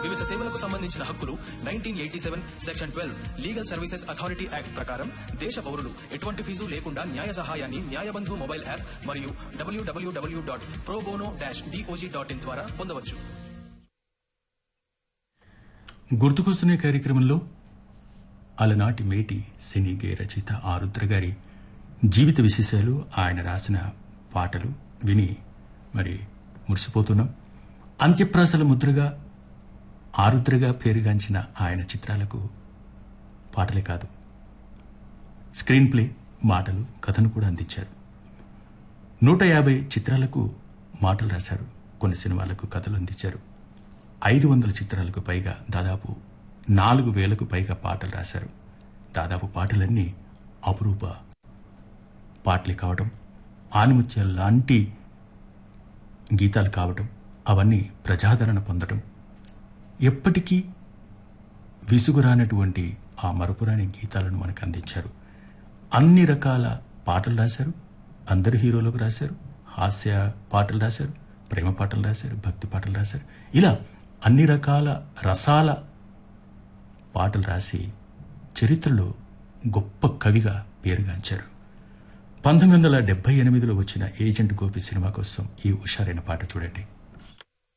వివిధ సేవలకు సంబంధించిన హక్కులు 1987 section 12 legal services authority act ప్రకారం దేశ పౌరులు ఎటువంటి ఫీజు లేకుండా న్యాయ సహాయాన్ని న్యాయబంధు మొబైల్ యాప్ మరియు www.probono-dog.in ద్వారా పొందవచ్చు. గుర్తుకొస్తున్న కార్యక్రమంలో అలనాటి మేటి సినీ గేయ రచయిత ఆరుద్ర గారి జీవిత విశేషాలు, ఆయన రాసిన పాటలు విని మరి మురిసిపోతున్నాం. అంత్యప్రాసల ముద్రగా ఆరుద్రగా పేరుగాంచిన ఆయన చిత్రాలకు పాటలే కాదు, స్క్రీన్ ప్లే, మాటలు, కథను కూడా అందించారు. 150 చిత్రాలకు మాటలు రాశారు, కొన్ని సినిమాలకు కథలు అందించారు. 500 చిత్రాలకు పైగా, దాదాపు 4000కు పైగా పాటలు రాశారు. దాదాపు పాటలన్నీ అపురూప పాటలు కావటం, ఆనిముత్యాల లాంటి గీతాలు కావటం, అవన్నీ ప్రజాదరణ పొందటం, ఎప్పటికీ విసుగురానటువంటి ఆ మరపురాని గీతాలను మనకు అందించారు. అన్ని రకాల పాటలు రాశారు, అందరు హీరోలకు రాశారు, హాస్య పాటలు రాశారు, ప్రేమ పాటలు రాశారు, భక్తి పాటలు రాశారు. ఇలా అన్ని రకాల రసాల పాటలు రాసి చరిత్రలో గొప్ప కవిగా పేరుగాంచారు. 1978లో వచ్చిన ఏజెంట్ గోపి సినిమా కోసం ఈ హుషారైన పాట చూడండి.